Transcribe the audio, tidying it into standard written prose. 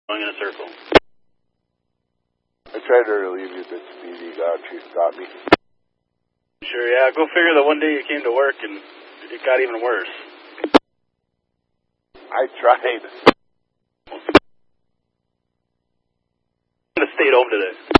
Going in a circle. I tried to relieve you, but Speedy got me. Sure, yeah. Go figure that one day you came to work and it got even worse. I tried. I stayed home today.